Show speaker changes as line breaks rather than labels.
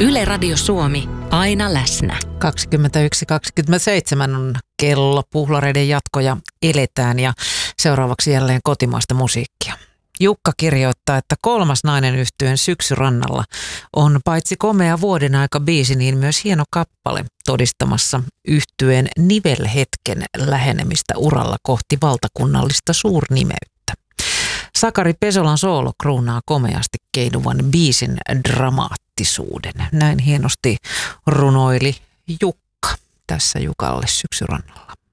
Yle Radio Suomi, aina läsnä.
21.27 on kello, Puhlareiden jatkoja eletään ja seuraavaksi jälleen kotimaista musiikkia. Jukka kirjoittaa, että kolmas nainen yhtyeen Syksyrannalla on paitsi komea vuoden aika biisi, niin myös hieno kappale todistamassa yhtyeen nivelhetken lähenemistä uralla kohti valtakunnallista suurnimeyttä. Sakari Pesolan soolo kruunaa komeasti keinuvan biisin dramaattisuuden. Näin hienosti runoili Jukka tässä Jukalle Syksyrannalla.